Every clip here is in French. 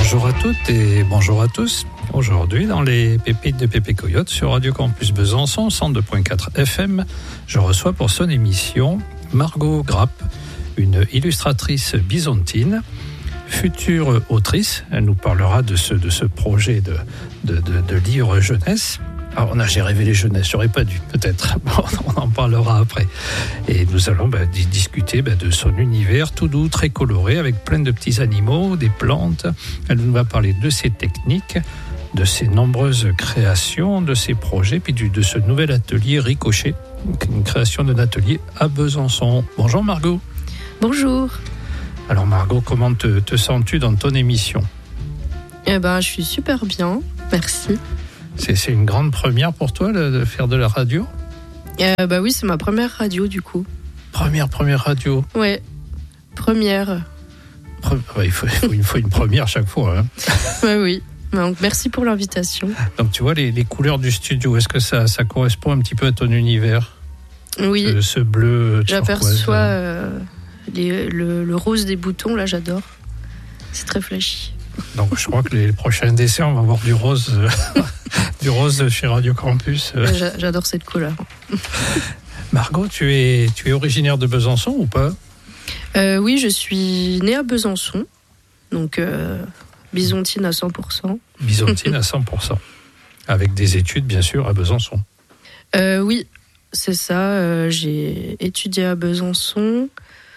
Bonjour à toutes et bonjour à tous. Aujourd'hui, dans les pépites de Pépé Coyote sur Radio Campus Besançon, 102.4 FM, je reçois pour son émission Margot Grapp, une illustratrice byzantine, future autrice. Elle nous parlera de ce projet de livre jeunesse. Alors, j'ai rêvé les jeunesses, j'aurais pas dû, peut-être. Bon, on en parlera après. Et nous allons discuter de son univers tout doux, très coloré, avec plein de petits animaux, des plantes. Elle nous va parler de ses techniques, de ses nombreuses créations, de ses projets, puis de ce nouvel atelier Ricochet, une création d'un atelier à Besançon. Bonjour Margot. Bonjour. Alors Margot, comment te sens-tu dans ton émission ? Je suis super bien, merci. C'est une grande première pour toi de faire de la radio ? Oui, c'est ma première radio du coup. Première radio ? Ouais, première. Il faut une première chaque fois. Hein. Oui. Donc, merci pour l'invitation. Donc tu vois les couleurs du studio, est-ce que ça correspond un petit peu à ton univers ? Oui. Ce bleu turquoise. J'aperçois le rose des boutons, là j'adore. C'est très flashy. Donc je crois que les prochains décès, on va avoir du rose, du rose chez Radio Campus. J'adore cette couleur. Margot, tu es originaire de Besançon ou pas ? Oui, je suis née à Besançon, donc byzantine à 100%. Byzantine à 100%, avec des études bien sûr à Besançon. Oui, c'est ça. J'ai étudié à Besançon,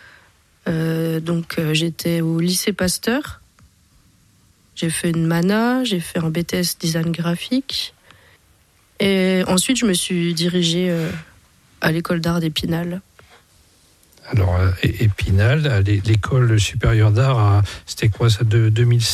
j'étais au lycée Pasteur. J'ai fait une MANA, j'ai fait un BTS design graphique. Et ensuite, je me suis dirigée à l'école d'art d'Épinal. Alors, Épinal, l'école supérieure d'art, c'était quoi ça, de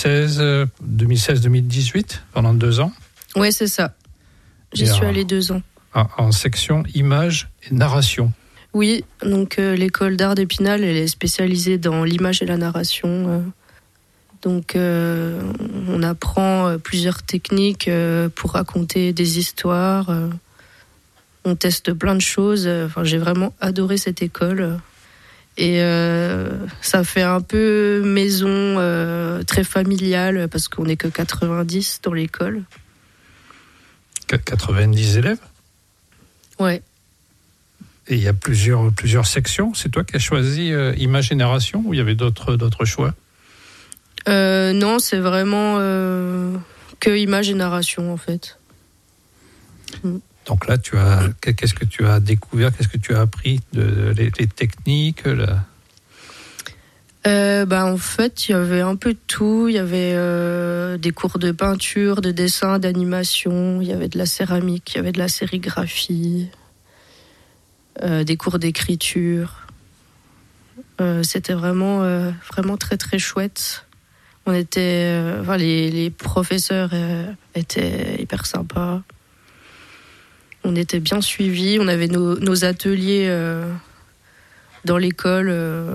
2016-2018, pendant 2 ans ? Ouais, c'est ça. J'y suis allée 2 ans. En section image et narration. Oui, donc l'école d'art d'Épinal, elle est spécialisée dans l'image et la narration. Donc, on apprend plusieurs techniques pour raconter des histoires. On teste plein de choses. J'ai vraiment adoré cette école. Et ça fait un peu maison très familiale parce qu'on n'est que 90 dans l'école. 90 élèves ? Ouais. Et il y a plusieurs sections. C'est toi qui as choisi image et narration ou il y avait d'autres choix ? Non, c'est vraiment que image et narration en fait. Donc là, qu'est-ce que tu as découvert, qu'est-ce que tu as appris les techniques En fait, il y avait un peu de tout. Il y avait des cours de peinture, de dessin, d'animation. Il y avait de la céramique, il y avait de la sérigraphie, des cours d'écriture. C'était vraiment très très chouette. On était, les professeurs étaient hyper sympas. On était bien suivis. On avait nos ateliers dans l'école.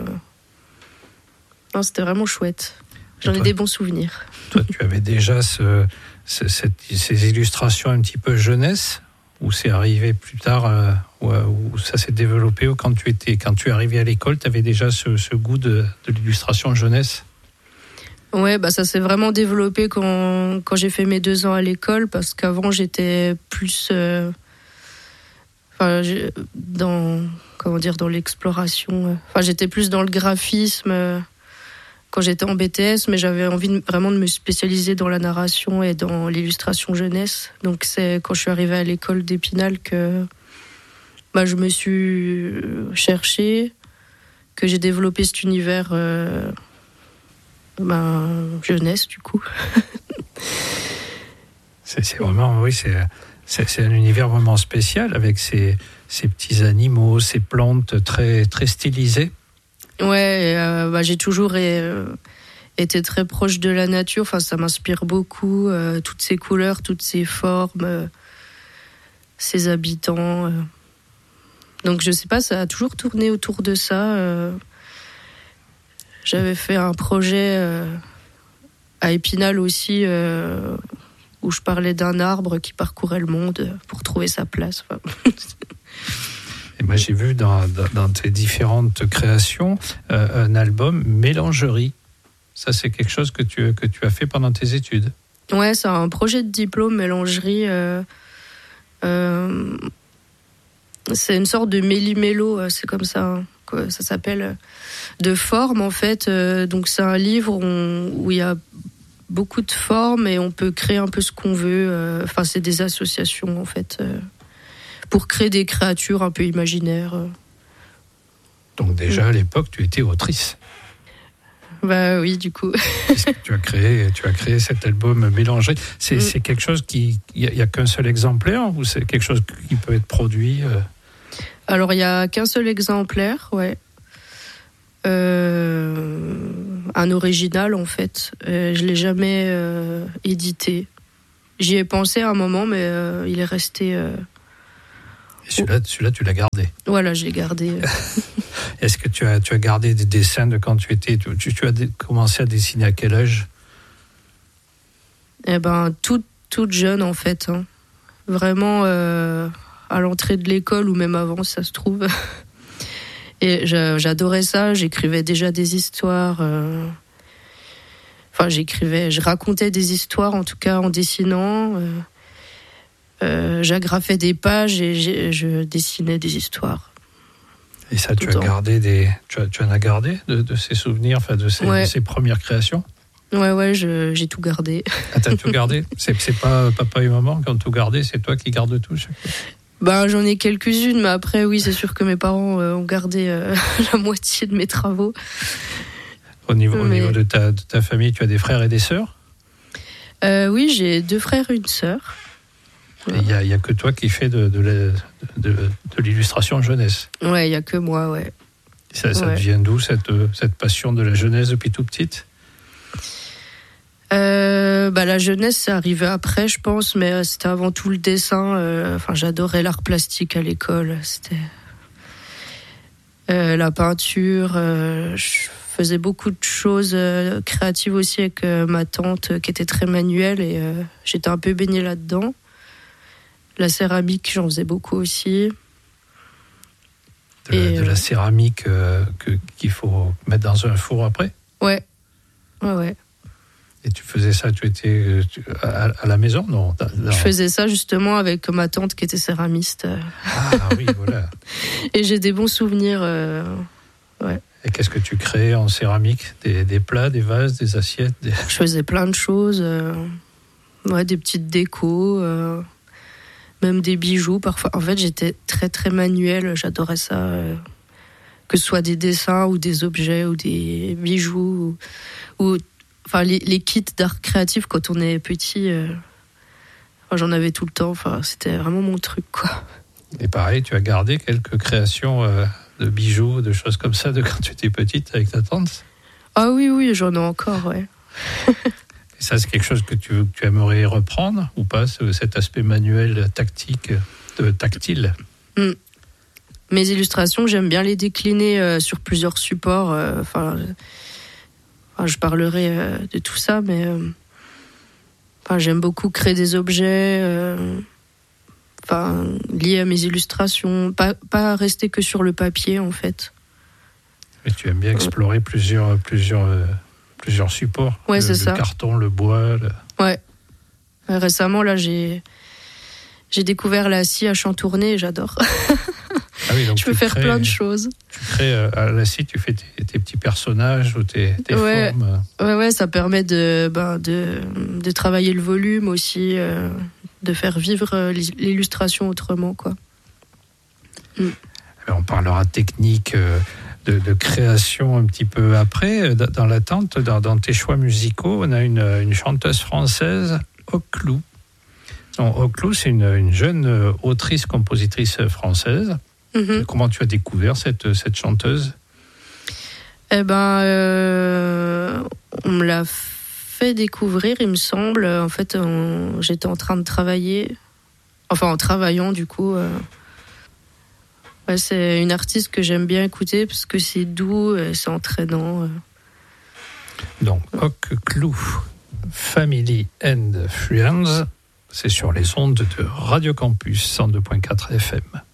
Non, c'était vraiment chouette. J'en ai des bons souvenirs. Toi, tu avais déjà ces illustrations un petit peu jeunesse, ou c'est arrivé plus tard, où ça s'est développé, ou quand tu es arrivé à l'école, tu avais déjà ce goût de l'illustration jeunesse ? Ouais, ça s'est vraiment développé quand j'ai fait mes 2 ans à l'école, parce qu'avant j'étais plus dans l'exploration. J'étais plus dans le graphisme quand j'étais en BTS, mais j'avais envie vraiment de me spécialiser dans la narration et dans l'illustration jeunesse. Donc c'est quand je suis arrivée à l'école d'Épinal que je me suis cherchée, que j'ai développé cet univers jeunesse du coup. C'est vraiment, oui, c'est un univers vraiment spécial avec ces petits animaux, ces plantes très très stylisées. Ouais, j'ai toujours été très proche de la nature. Ça m'inspire beaucoup, toutes ces couleurs, toutes ces formes, ces habitants. Donc je sais pas, ça a toujours tourné autour de ça. J'avais fait un projet à Épinal aussi où je parlais d'un arbre qui parcourait le monde pour trouver sa place. Et moi, j'ai vu dans tes différentes créations un album mélangerie. Ça, c'est quelque chose que tu as fait pendant tes études. Ouais, c'est un projet de diplôme mélangerie. C'est une sorte de méli-mélo, c'est comme ça que ça s'appelle, de forme en fait. Donc c'est un livre où il y a beaucoup de formes et on peut créer un peu ce qu'on veut. Enfin, c'est des associations en fait pour créer des créatures un peu imaginaires. Donc déjà à l'époque, tu étais autrice. Bah oui, du coup. tu as créé cet album Mélangerie. C'est quelque chose il y a qu'un seul exemplaire ou c'est quelque chose qui peut être produit Alors il y a qu'un seul exemplaire, ouais. Un original en fait. Je l'ai jamais édité. J'y ai pensé à un moment, mais il est resté. Et celui-là, tu l'as gardé. Voilà, je l'ai gardé. Est-ce que tu as gardé des dessins de quand tu étais... Tu as commencé à dessiner à quel âge ? Eh ben, toute jeune, en fait. Hein. Vraiment, à l'entrée de l'école, ou même avant, ça se trouve. Et j'adorais ça. J'écrivais déjà des histoires. Enfin, je racontais des histoires, en tout cas, en dessinant. J'agrafais des pages et je dessinais des histoires. Et ça, tu en as gardé de ces souvenirs, enfin de ces premières créations ? Ouais, j'ai tout gardé. Ah, t'as tout gardé ? C'est pas papa et maman qui ont tout gardé, c'est toi qui gardes tout chaque fois ? Ben, j'en ai quelques-unes, mais après, oui, c'est sûr que mes parents ont gardé la moitié de mes travaux. Au niveau de ta famille, tu as des frères et des sœurs ? Oui, j'ai 2 frères et une sœur. Il n'y a que toi qui fais de l'illustration jeunesse. Ouais, il n'y a que moi, ouais. Ça vient d'où cette passion de la jeunesse depuis tout petite ? La jeunesse, c'est arrivé après, je pense, mais c'était avant tout le dessin. J'adorais l'art plastique à l'école. C'était la peinture. Je faisais beaucoup de choses créatives aussi avec ma tante qui était très manuelle et j'étais un peu baignée là-dedans. La céramique, j'en faisais beaucoup aussi. De la céramique qu'il faut mettre dans un four après ? Ouais. Et tu faisais ça, tu étais à la maison ? Non. Je faisais ça justement avec ma tante qui était céramiste. Ah oui, voilà. Et j'ai des bons souvenirs. Ouais. Et qu'est-ce que tu créais en céramique ? Des plats, des vases, des assiettes Je faisais plein de choses. Des petites décos. Même des bijoux, parfois. En fait, j'étais très, très manuelle. J'adorais ça. Que ce soit des dessins ou des objets ou des bijoux. Les kits d'art créatif quand on est petit. J'en avais tout le temps. C'était vraiment mon truc, quoi. Et pareil, tu as gardé quelques créations de bijoux, de choses comme ça de quand tu étais petite avec ta tante ? Ah oui, j'en ai encore, ouais. Et ça, c'est quelque chose que tu aimerais reprendre ou pas, cet aspect manuel, tactile ? Mes illustrations, j'aime bien les décliner sur plusieurs supports. Je parlerai de tout ça, mais j'aime beaucoup créer des objets liés à mes illustrations. Pas rester que sur le papier, en fait. Mais tu aimes bien explorer plusieurs supports. Ouais, c'est ça. Le carton, le bois. Ouais. Récemment, là, j'ai découvert la scie à chantourner et j'adore. Ah oui, donc je peux faire plein de choses. Tu crées à la scie, tu fais tes petits personnages ou tes formes. Ouais, ça permet de travailler le volume aussi, de faire vivre l'illustration autrement, quoi. Alors, on parlera technique de création un petit peu après. Dans l'attente, dans tes choix musicaux, on a une chanteuse française, Oclou. Oclou, c'est une jeune autrice-compositrice française. Mm-hmm. Comment tu as découvert cette chanteuse ? On me l'a fait découvrir, il me semble. En fait, j'étais en train de travailler. En travaillant, du coup. C'est une artiste que j'aime bien écouter parce que c'est doux, c'est entraînant. Donc, Oclou, Family and Friends, c'est sur les ondes de Radio Campus 102.4 FM.